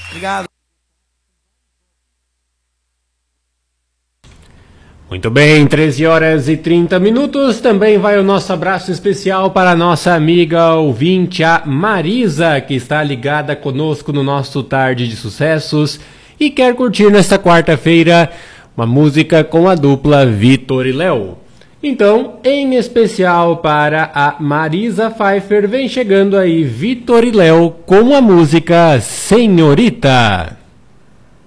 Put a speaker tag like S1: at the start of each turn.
S1: Obrigado.
S2: Muito bem, 13 horas e 30 minutos. Também vai o nosso abraço especial para a nossa amiga ouvinte, a Marisa, que está ligada conosco no nosso Tarde de Sucessos e quer curtir nesta quarta-feira uma música com a dupla Vitor e Léo. Então, em especial para a Marisa Pfeiffer, vem chegando aí Vitor e Léo com a música Senhorita.